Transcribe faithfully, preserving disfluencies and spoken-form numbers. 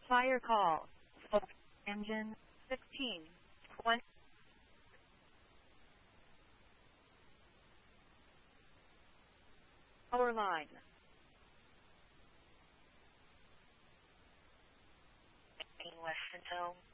Fire call. Engine sixteen twenty. Power line. West Central.